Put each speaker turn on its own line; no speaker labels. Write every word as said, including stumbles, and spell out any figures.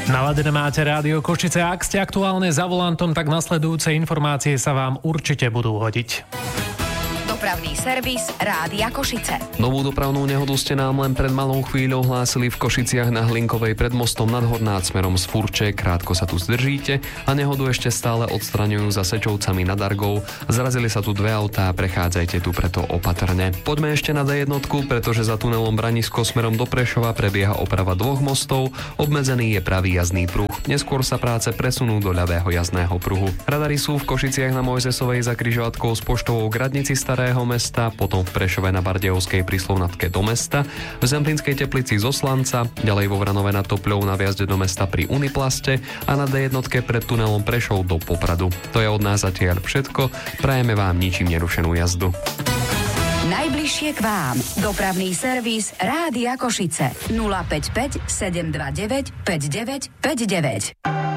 Naladené máte Rádio Košice. Ak ste aktuálne za volantom, tak nasledujúce informácie sa vám určite budú hodiť.
Dopravný servis Rádia Košice.
Novú dopravnú nehodu ste nám len pred malou chvíľou hlásili v Košiciach na Hlinkovej pred mostom nad Hornát smerom z Furče. Krátko sa tu zdržíte a nehodu ešte stále odstraňujú za Sečovcami nad Argou. Zrazili sa tu dve autá, prechádzajte tu preto opatrne. Poďme ešte na dé jedna, pretože za tunelom Branisko smerom do Prešova prebieha oprava dvoch mostov. Obmedzený je pravý jazdný pruh. Neskôr sa práce presunú do ľavého jazdného pruhu. Radary sú v Košiciach na Mojzesovej za križovatkou s poštovou k radnici Starého mesta, potom v Prešove na Bardejovskej pri Slovnatke do mesta, v Zemplínskej Teplici z Oslanca, ďalej vo Vranove nad Topľou na vjazde do mesta pri Uniplaste a na dé jedna pred tunelom Prešov do Popradu. To je od nás zatiaľ všetko. Prajeme vám ničím nerušenú jazdu.
Najbližšie k vám. Dopravný servis Rádia Košice. nula päť päť sedem dva deväť päť deväť päť deväť.